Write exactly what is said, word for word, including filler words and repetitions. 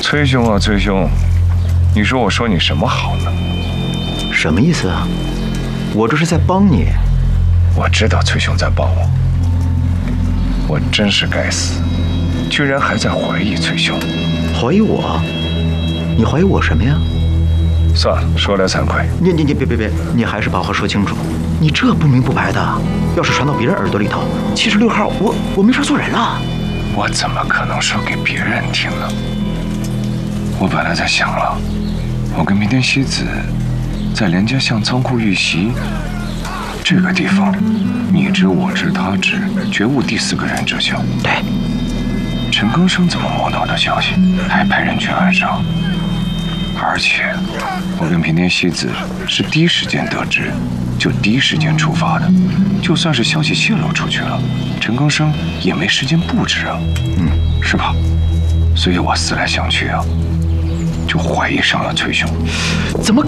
崔兄啊，崔兄，你说我说你什么好呢？ 什么意思啊？我这是在帮你。 我知道崔兄在帮我，我真是该死，居然还在怀疑崔兄。 怀疑我？你怀疑我什么呀？ 算了，说来惭愧。 你你你别别别，你还是把话说清楚。你这不明不白的，要是传到别人耳朵里头，七十六号我我没法做人了。 我怎么可能说给别人听呢？我本来在想了，我跟明天西子在连家巷仓库遇袭，这个地方你知我知他知，绝无第四个人知晓。 对， 陈更生怎么摸到的消息，还派人去暗杀？而且，我跟平田西子是第一时间得知，就第一时间出发的。就算是消息泄露出去了，陈更生也没时间布置啊，嗯，是吧？所以我思来想去啊，就怀疑上了崔兄。 怎么？